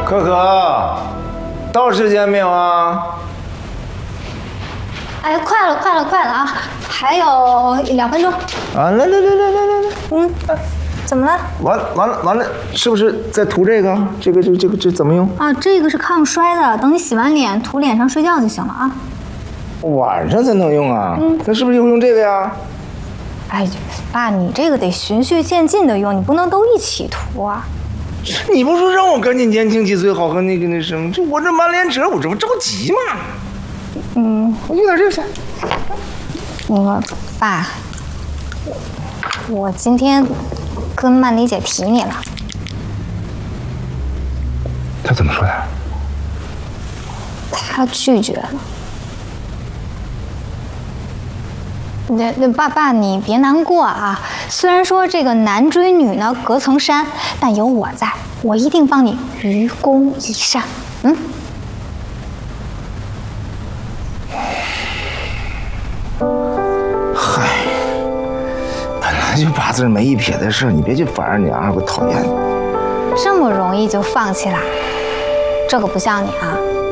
可可，到时间没有啊？ 哎，快了啊！还有2分钟。 啊，来， 怎么了？ 完了，是不是在涂这个？这怎么用？ 啊，这个是抗衰的，等你洗完脸涂脸上睡觉就行了啊。 晚上才能用啊？那是不是就用这个呀？ 哎，爸，你这个得循序渐进的用，你不能都一起涂啊。 你不是说让我赶紧年轻起最好和那什么？我这满脸褶，我这不着急吗？我用点这个先。 爸，我今天跟曼妮姐提你了。 他怎么说的？ 她拒绝了。爸，你别难过啊。虽然说这个男追女呢隔层山，但有我在，我一定帮你愚公移山。 嗨，本来就8字没一撇的事，你别去烦着你我讨厌你。 这么容易就放弃啦？这可不像你啊。